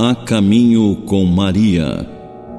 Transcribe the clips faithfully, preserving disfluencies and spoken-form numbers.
A Caminho com Maria.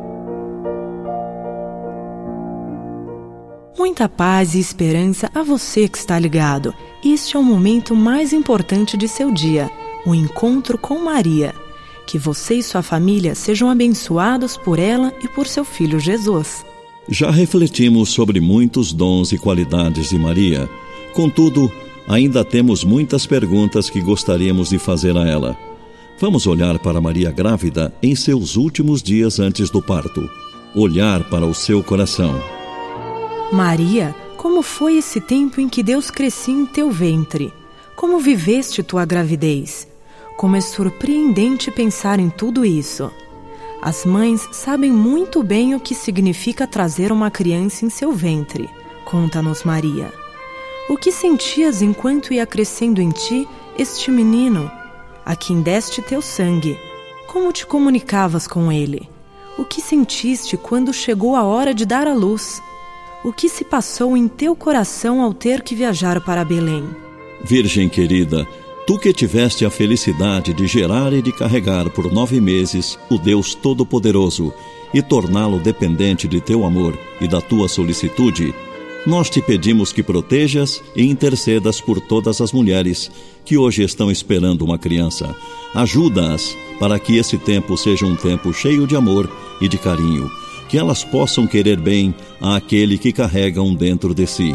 Muita paz e esperança a você que está ligado. Este é o momento mais importante de seu dia, o encontro com Maria. Que você e sua família sejam abençoados por ela e por seu filho Jesus. Já refletimos sobre muitos dons e qualidades de Maria. Contudo, ainda temos muitas perguntas que gostaríamos de fazer a ela. Vamos olhar para Maria grávida em seus últimos dias antes do parto. Olhar para o seu coração. Maria, como foi esse tempo em que Deus crescia em teu ventre? Como viveste tua gravidez? Como é surpreendente pensar em tudo isso. As mães sabem muito bem o que significa trazer uma criança em seu ventre. Conta-nos, Maria. O que sentias enquanto ia crescendo em ti este menino, a quem deste teu sangue? Como te comunicavas com ele? O que sentiste quando chegou a hora de dar à luz? O que se passou em teu coração ao ter que viajar para Belém? Virgem querida, tu que tiveste a felicidade de gerar e de carregar por nove meses o Deus Todo-Poderoso e torná-lo dependente de teu amor e da tua solicitude, nós te pedimos que protejas e intercedas por todas as mulheres que hoje estão esperando uma criança. Ajuda-as para que esse tempo seja um tempo cheio de amor e de carinho, que elas possam querer bem àquele que carregam dentro de si.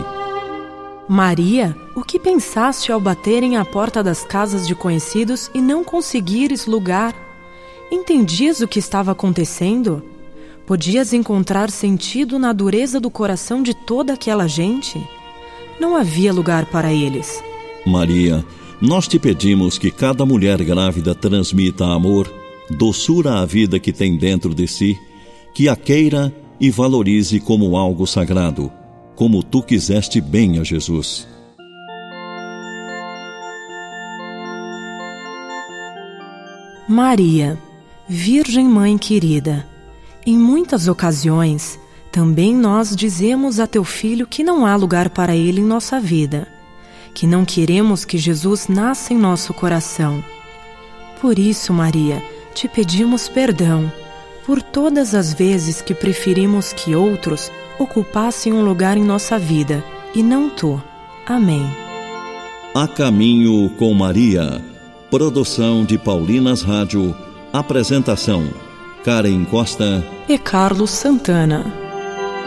Maria, o que pensaste ao baterem à porta das casas de conhecidos e não conseguires lugar? Entendias o que estava acontecendo? Podias encontrar sentido na dureza do coração de toda aquela gente? Não havia lugar para eles. Maria, nós te pedimos que cada mulher grávida transmita amor, doçura à vida que tem dentro de si, que a queira e valorize como algo sagrado, como tu quiseste bem a Jesus. Maria, Virgem Mãe querida, em muitas ocasiões, também nós dizemos a teu filho que não há lugar para ele em nossa vida, que não queremos que Jesus nasça em nosso coração. Por isso, Maria, te pedimos perdão por todas as vezes que preferimos que outros ocupassem um lugar em nossa vida, e não tu. Amém. A Caminho com Maria. Produção de Paulinas Rádio. Apresentação: Karen Costa e Carlos Santana.